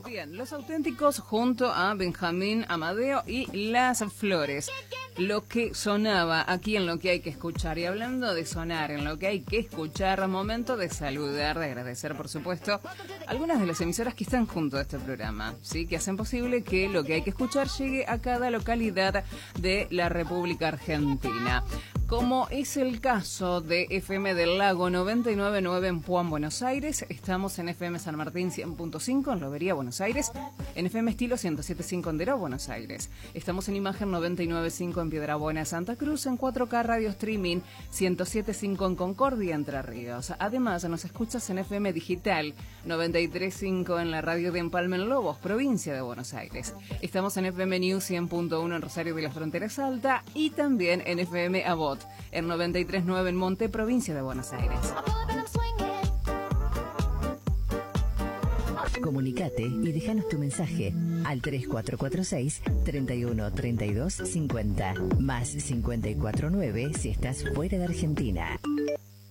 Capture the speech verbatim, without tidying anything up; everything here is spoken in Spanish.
Bien, Los Auténticos junto a Benjamín Amadeo y Las Flores. Lo que sonaba aquí en Lo que hay que escuchar. Y hablando de sonar en Lo que hay que escuchar, momento de saludar, de agradecer, por supuesto, algunas de las emisoras que están junto a este programa, ¿sí? Que hacen posible que Lo que hay que escuchar llegue a cada localidad de la República Argentina. Como es el caso de F M del Lago noventa y nueve punto nueve en Puan, Buenos Aires. Estamos en F M San Martín cien punto cinco en Lobería, Buenos Aires. En F M Estilo ciento siete punto cinco en Deró, Buenos Aires. Estamos en Imagen noventa y nueve punto cinco en Piedrabuena, Santa Cruz. En cuatro K Radio Streaming ciento siete punto cinco en Concordia, Entre Ríos. Además, nos escuchas en F M Digital noventa y tres punto cinco en la radio de Empalme en Lobos, provincia de Buenos Aires. Estamos en F M News cien punto uno en Rosario de la Frontera Alta y también en F M Abot en noventa y tres punto nueve en Monte, provincia de Buenos Aires. Comunicate y déjanos tu mensaje al tres cuatro cuatro seis, treinta y uno, treinta y dos, cincuenta, más cincuenta y cuatro nueve si estás fuera de Argentina.